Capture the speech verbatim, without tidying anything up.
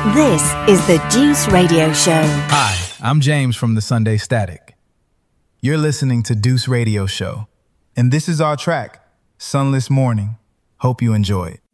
This is the Deuce Radio Show. Hi, I'm James from the Sunday Static. You're listening to Deuce Radio Show, and this is our track, Sunless Morning. Hope you enjoy it.